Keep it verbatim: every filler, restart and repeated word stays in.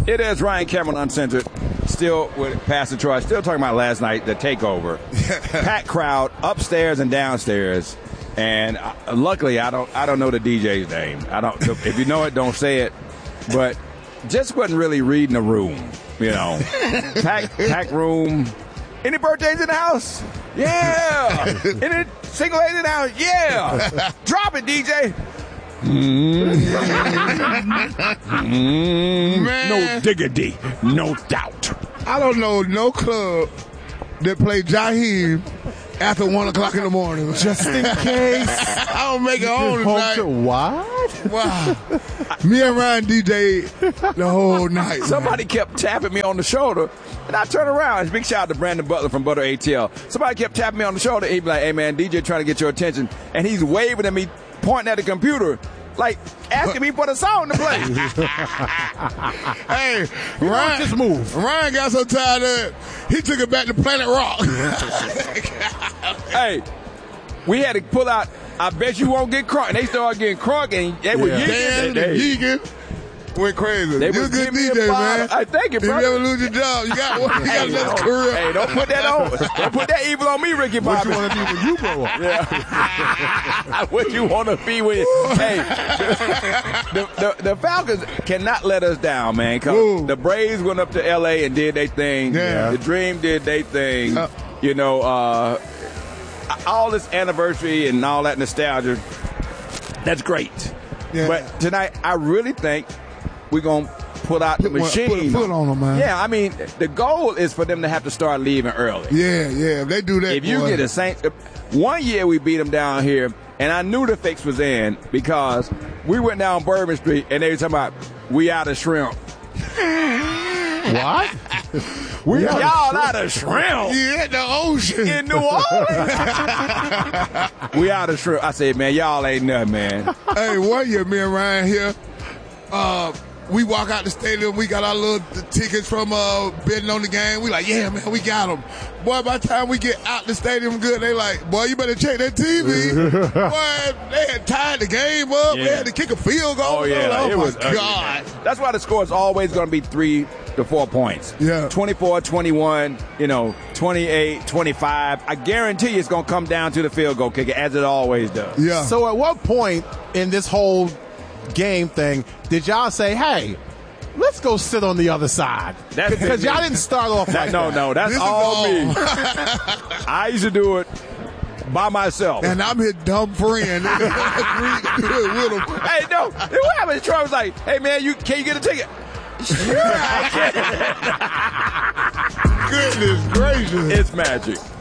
It is Ryan Cameron Uncensored. Still with Pastor Troy. Still talking about last night, the takeover. Packed crowd upstairs and downstairs. And uh, luckily, I don't I don't know the D J's name. I don't. If you know it, don't say it. But just wasn't really reading the room. You know, packed pack room. Any birthdays in the house? Yeah. Any single ladies in the house? Yeah. Drop it, D J. Mm. mm. No diggity, no doubt. I don't know no club that play Jaheim after one o'clock in the morning. Just in case. I don't make it on tonight. To what? Wow. Me and Ryan D J the whole night. Somebody man. kept tapping me on the shoulder, and I turned around. Big shout out to Brandon Butler from Butter A T L. Somebody kept tapping me on the shoulder. He'd be like, "Hey man, D J trying to get your attention," and he's waving at me, pointing at the computer, like asking me for the song to play. Hey, Ryan, just move. Ryan got so tired of it, he took it back to Planet Rock. Hey, we had to pull out. I bet you won't get crunk. And they started getting crunk, and they were Yeah. Dan yeeking. and Yeegan went crazy. They You're was a good giving me D J, a man. vibe. I thank you, If you brother. ever lose your job, you got one. You got Hey, another don't, career. hey, don't put that on. Don't put that evil on me, Ricky What Bobby. you want to be when you grow up? Yeah. What you want to be with? Hey, the, the, the Falcons cannot let us down, man. 'Cause Ooh. the Braves went up to L A and did their thing. Yeah. The Dream did their thing. Uh, you know, uh, all this anniversary and all that nostalgia, that's great. Yeah. But tonight, I really think we're going to put out the Put one- machine. put a foot on them, man. Yeah, I mean, the goal is for them to have to start leaving early. Yeah, yeah. If they do that, If you boy. get a Saints, one year we beat them down here, and I knew the fix was in because we went down Bourbon Street and they were talking about we out of shrimp. What? We out of y'all out of shrimp Yeah, the ocean. in New Orleans. We out of shrimp. I said, man, y'all ain't nothing, man. Hey, one year, me and Ryan here, uh, we walk out the stadium. We got our little tickets from uh, betting on the game. We like, yeah, man, we got them. Boy, by the time we get out the stadium good, they like, boy, you better check that T V. Boy, they had tied the game up. Yeah. They had to kick a field goal. Oh, yeah. Oh, it my was ugly, God. man. That's why the score is always going to be three to four points. Yeah. twenty-four twenty-one, you know, twenty-eight twenty-five. I guarantee you it's going to come down to the field goal kicker, as it always does. Yeah. So at what point in this whole game thing did y'all say, hey, let's go sit on the other side? That's Because me. y'all didn't start off like No, that. no, that's This is all all- me. I used to do it by myself. And I'm his dumb friend. Agreed to do it with him. Hey, no, what happened? Troy was like, hey, man, you can you get a ticket? Sure, I can. Goodness gracious. It's magic.